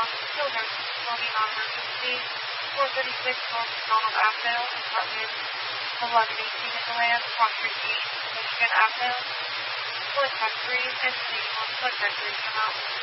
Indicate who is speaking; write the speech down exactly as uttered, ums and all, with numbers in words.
Speaker 1: on children floating on emergency, four thirty-six North Donald Avenue, apartment eleven eighteen in the land, Proctor G, Michigan Avenue, Flood Factory, and C on Flood Factory come out.